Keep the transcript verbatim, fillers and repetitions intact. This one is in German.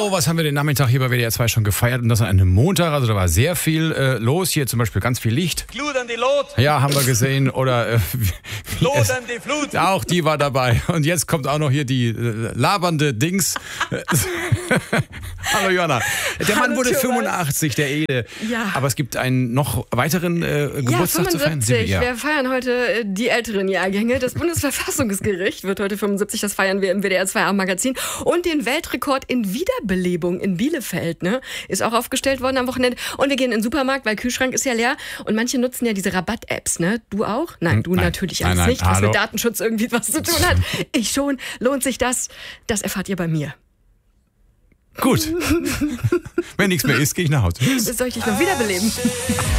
So, was haben wir den Nachmittag hier bei W D R zwei schon gefeiert? Und das an einem Montag, also da war sehr viel äh, los. Hier zum Beispiel ganz viel Licht. Glut an die Lot. Ja, haben wir gesehen. Oder äh, Lot an die Flut. auch die war dabei. Und jetzt kommt auch noch hier die äh, labernde Dings. Hallo Johanna. Der Mann Hallo, wurde Thomas. fünfundachtzig, der Ede. Ja. Aber es gibt einen noch weiteren äh, Geburtstag ja, zu feiern. fünfundsiebzig. Ja. Wir feiern heute äh, die älteren Jahrgänge. Das Bundesverfassungsgericht wird heute fünfundsiebzig. Das feiern wir im W D R zwei Abendmagazin. Und den Weltrekord in Wiederbelebung in Bielefeld, ne, ist auch aufgestellt worden am Wochenende. Und wir gehen in den Supermarkt, weil Kühlschrank ist ja leer. Und manche nutzen ja diese Rabatt-Apps, ne? Du auch? Nein, du Nein. natürlich Nein, alles nein, nicht, was hallo. mit Datenschutz irgendwie was zu tun hat. Ich schon. Lohnt sich das? Das erfahrt ihr bei mir. Gut. Wenn nichts mehr ist, gehe ich nach Hause. Soll ich dich noch wiederbeleben?